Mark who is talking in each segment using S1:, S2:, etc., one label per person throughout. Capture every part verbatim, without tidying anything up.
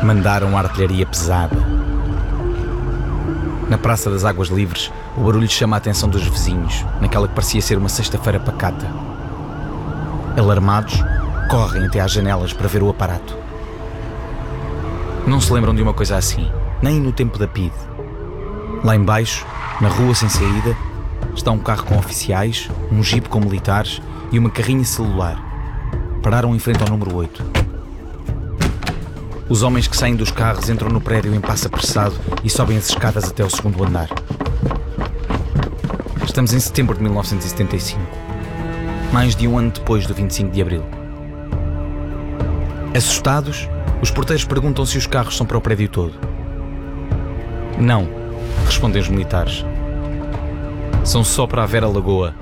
S1: Mandaram a artilharia pesada. Na Praça das Águas Livres, o barulho chama a atenção dos vizinhos, naquela que parecia ser uma sexta-feira pacata. Alarmados, correm até às janelas para ver o aparato. Não se lembram de uma coisa assim, nem no tempo da P I D. Lá embaixo, na rua sem saída, está um carro com oficiais, um jipe com militares e uma carrinha celular. Pararam em frente ao número oito. Os homens que saem dos carros entram no prédio em passo apressado e sobem as escadas até o segundo andar. Estamos em setembro de mil novecentos e setenta e cinco, mais de um ano depois do vinte e cinco de abril. Assustados, os porteiros perguntam se os carros são para o prédio todo. Não, respondem os militares. São só para a Vera Lagoa.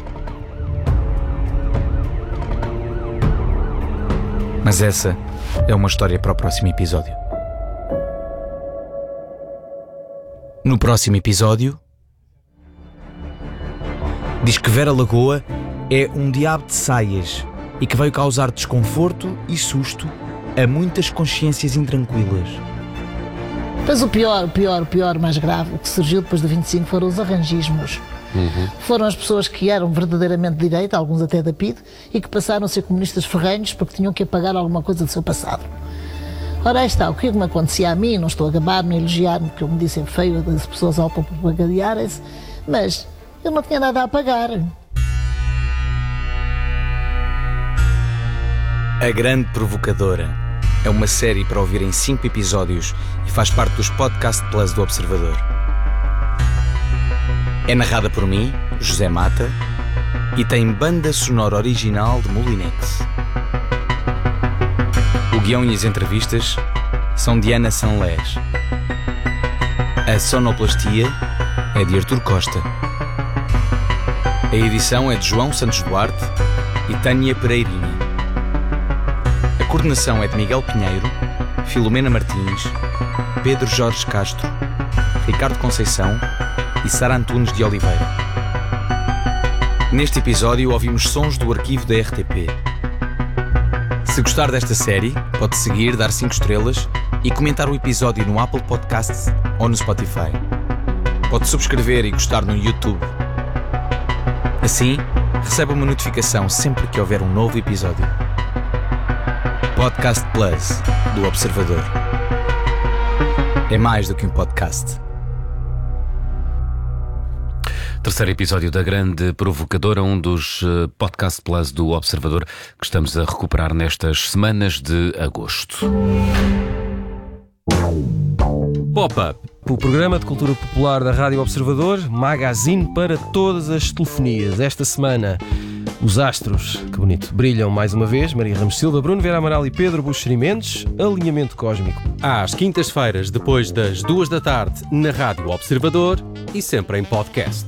S1: Mas essa é uma história para o próximo episódio. No próximo episódio, diz que Vera Lagoa é um diabo de saias e que veio causar desconforto e susto a muitas consciências intranquilas.
S2: Mas o pior, o pior, o pior, mais grave, o que surgiu depois do vinte e cinco foram os arrangismos. Uhum. Foram as pessoas que eram verdadeiramente de direita, alguns até da P I D, e que passaram a ser comunistas ferrenhos porque tinham que apagar alguma coisa do seu passado. Ora, aí está, o que me acontecia a mim, não estou a gabar-me, a elogiar-me, porque eu me disse feio das pessoas autopropagandearem-se, mas eu não tinha nada a apagar.
S1: A Grande Provocadora é uma série para ouvir em cinco episódios e faz parte dos Podcast Plus do Observador. É narrada por mim, José Mata, e tem banda sonora original de Molinex. O guião e as entrevistas são de Ana Sanlés. A sonoplastia é de Artur Costa. A edição é de João Santos Duarte e Tânia Pereirini. A coordenação é de Miguel Pinheiro, Filomena Martins, Pedro Jorge Castro, Ricardo Conceição e Sara Antunes de Oliveira. Neste episódio ouvimos sons do arquivo da R T P. Se gostar desta série, pode seguir, dar cinco estrelas e comentar o episódio no Apple Podcasts ou no Spotify. Pode subscrever e gostar no YouTube. Assim, recebe uma notificação sempre que houver um novo episódio. Podcast Plus, do Observador. É mais do que um podcast.
S3: Terceiro episódio da Grande Provocadora, um dos Podcast Plus do Observador que estamos a recuperar nestas semanas de agosto.
S4: Pop-Up, o programa de cultura popular da Rádio Observador, magazine para todas as telefonias. Esta semana, os astros, que bonito, brilham mais uma vez. Maria Ramos Silva, Bruno Vieira Amaral e Pedro Buxeri Mendes. Alinhamento cósmico.
S5: Às quintas-feiras, depois das duas da tarde, na Rádio Observador e sempre em podcast.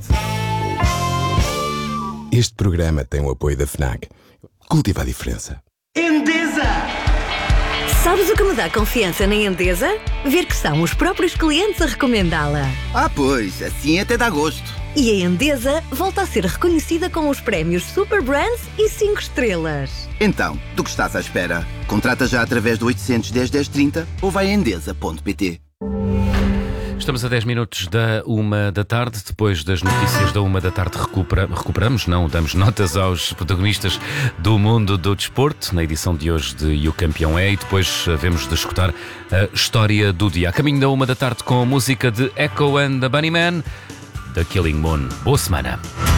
S6: Este programa tem o apoio da FNAC. Cultiva a diferença.
S7: Endesa! Sabes o que me dá confiança na Endesa? Ver que são os próprios clientes a recomendá-la.
S8: Ah, pois, assim até dá gosto.
S7: E a Endesa volta a ser reconhecida com os prémios Super Brands e cinco estrelas.
S8: Então, do que estás à espera? Contrata já através do oitocentos, dez, dez, trinta ou vai a endesa ponto pt.
S3: Estamos a dez minutos da uma da tarde. Depois das notícias da uma da tarde recupera, recuperamos, não, damos notas aos protagonistas do mundo do desporto, na edição de hoje de E o Campeão é, e depois havemos de escutar a história do dia. A caminho da uma da tarde com a música de Echo and the Bunnymen, The Killing Moon. Boa semana.